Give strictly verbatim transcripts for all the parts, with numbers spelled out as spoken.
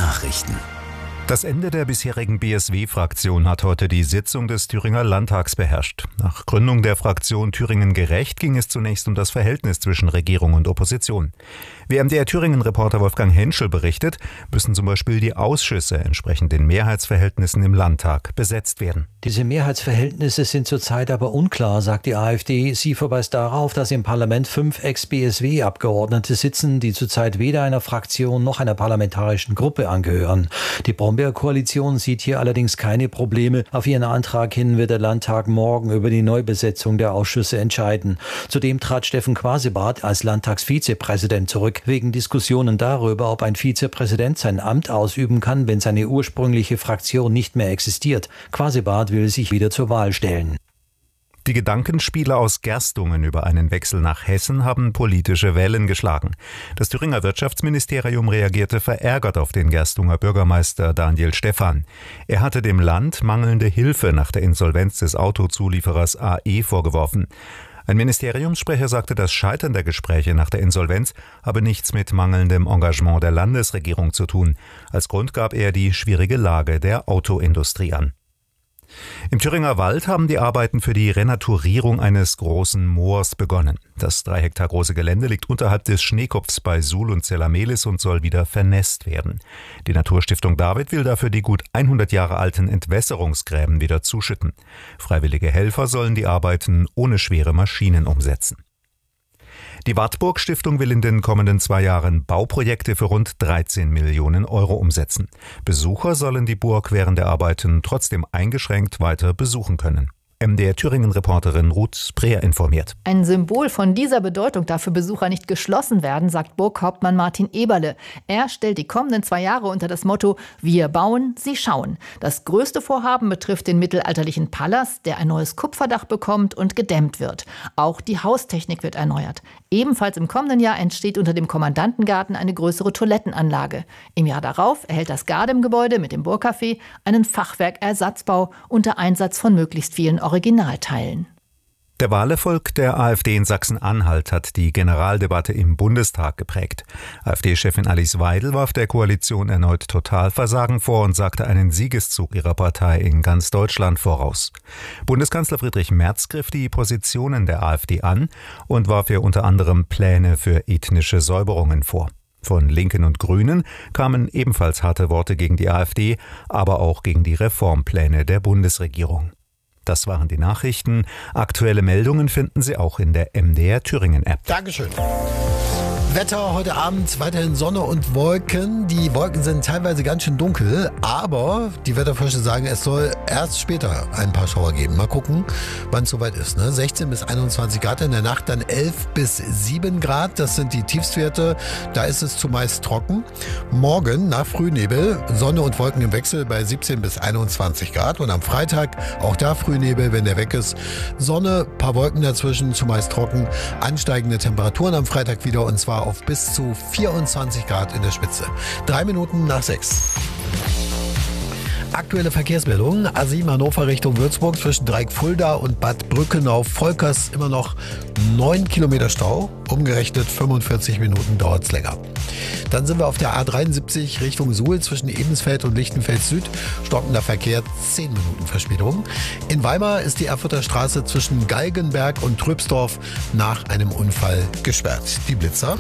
Nachrichten. Das Ende der bisherigen B S W-Fraktion hat heute die Sitzung des Thüringer Landtags beherrscht. Nach Gründung der Fraktion Thüringen gerecht ging es zunächst um das Verhältnis zwischen Regierung und Opposition. Wie M D R Thüringen-Reporter Wolfgang Henschel berichtet, müssen zum Beispiel die Ausschüsse entsprechend den Mehrheitsverhältnissen im Landtag besetzt werden. Diese Mehrheitsverhältnisse sind zurzeit aber unklar, sagt die AfD. Sie verweist darauf, dass im Parlament fünf Ex-B S W-Abgeordnete sitzen, die zurzeit weder einer Fraktion noch einer parlamentarischen Gruppe angehören. Die Brombeer-Koalition sieht hier allerdings keine Probleme. Auf ihren Antrag hin wird der Landtag morgen über die Neubesetzung der Ausschüsse entscheiden. Zudem trat Steffen Quasebart als Landtagsvizepräsident zurück, wegen Diskussionen darüber, ob ein Vizepräsident sein Amt ausüben kann, wenn seine ursprüngliche Fraktion nicht mehr existiert. Quasebart will sich wieder zur Wahl stellen. Die Gedankenspiele aus Gerstungen über einen Wechsel nach Hessen haben politische Wellen geschlagen. Das Thüringer Wirtschaftsministerium reagierte verärgert auf den Gerstunger Bürgermeister Daniel Stephan. Er hatte dem Land mangelnde Hilfe nach der Insolvenz des Autozulieferers A E vorgeworfen. Ein Ministeriumssprecher sagte, das Scheitern der Gespräche nach der Insolvenz habe nichts mit mangelndem Engagement der Landesregierung zu tun. Als Grund gab er die schwierige Lage der Autoindustrie an. Im Thüringer Wald haben die Arbeiten für die Renaturierung eines großen Moors begonnen. Das drei Hektar große Gelände liegt unterhalb des Schneekopfs bei Suhl und Zellamelis und soll wieder vernässt werden. Die Naturstiftung David will dafür die gut hundert Jahre alten Entwässerungsgräben wieder zuschütten. Freiwillige Helfer sollen die Arbeiten ohne schwere Maschinen umsetzen. Die Wartburg Stiftung will in den kommenden zwei Jahren Bauprojekte für rund dreizehn Millionen Euro umsetzen. Besucher sollen die Burg während der Arbeiten trotzdem eingeschränkt weiter besuchen können. M D R Thüringen-Reporterin Ruth Breer informiert. Ein Symbol von dieser Bedeutung darf für Besucher nicht geschlossen werden, sagt Burghauptmann Martin Eberle. Er stellt die kommenden zwei Jahre unter das Motto „Wir bauen, Sie schauen". Das größte Vorhaben betrifft den mittelalterlichen Palast, der ein neues Kupferdach bekommt und gedämmt wird. Auch die Haustechnik wird erneuert. Ebenfalls im kommenden Jahr entsteht unter dem Kommandantengarten eine größere Toilettenanlage. Im Jahr darauf erhält das Gardem-Gebäude mit dem Burgcafé einen Fachwerkersatzbau unter Einsatz von möglichst vielen Originalteilen. Der Wahlerfolg der AfD in Sachsen-Anhalt hat die Generaldebatte im Bundestag geprägt. AfD-Chefin Alice Weidel warf der Koalition erneut Totalversagen vor und sagte einen Siegeszug ihrer Partei in ganz Deutschland voraus. Bundeskanzler Friedrich Merz griff die Positionen der AfD an und warf ihr unter anderem Pläne für ethnische Säuberungen vor. Von Linken und Grünen kamen ebenfalls harte Worte gegen die AfD, aber auch gegen die Reformpläne der Bundesregierung. Das waren die Nachrichten. Aktuelle Meldungen finden Sie auch in der M D R Thüringen-App. Dankeschön. Wetter heute Abend weiterhin Sonne und Wolken. Die Wolken sind teilweise ganz schön dunkel, aber die Wetterforscher sagen, es soll erst später ein paar Schauer geben. Mal gucken, wann es soweit ist. Ne? sechzehn bis einundzwanzig Grad, in der Nacht dann elf bis sieben Grad. Das sind die Tiefstwerte. Da ist es zumeist trocken. Morgen nach Frühnebel Sonne und Wolken im Wechsel bei siebzehn bis einundzwanzig Grad. Und am Freitag auch da Frühnebel, wenn der weg ist. Sonne, paar Wolken dazwischen, zumeist trocken. Ansteigende Temperaturen am Freitag wieder und zwar auf bis zu vierundzwanzig Grad in der Spitze. Drei Minuten nach sechs. Aktuelle Verkehrsmeldungen. A sieben Hannover Richtung Würzburg zwischen Dreieck-Fulda und Bad Brückenau Volkers immer noch neun Kilometer Stau. Umgerechnet fünfundvierzig Minuten dauert es länger. Dann sind wir auf der A dreiundsiebzig Richtung Suhl zwischen Ebensfeld und Lichtenfeld Süd. Stockender Verkehr, zehn Minuten Verspätung. In Weimar ist die Erfurter Straße zwischen Galgenberg und Trübsdorf nach einem Unfall gesperrt. Die Blitzer.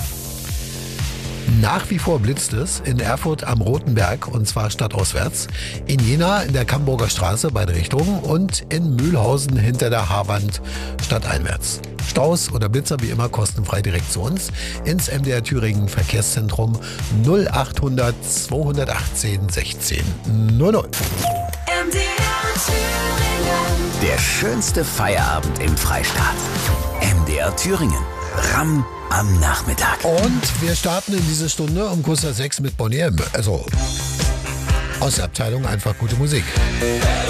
Nach wie vor blitzt es in Erfurt am Roten Berg und zwar stadtauswärts, in Jena in der Camburger Straße beide Richtungen und in Mühlhausen hinter der Haarwand stadteinwärts. Staus oder Blitzer wie immer kostenfrei direkt zu uns ins M D R Thüringen Verkehrszentrum null achthundert zweihundertachtzehn sechzehn null null. M D R Thüringen. Der schönste Feierabend im Freistaat. M D R Thüringen. Ramm am Nachmittag. Und wir starten in diese Stunde um kurz nach sechs mit Boney M. Also aus der Abteilung einfach gute Musik.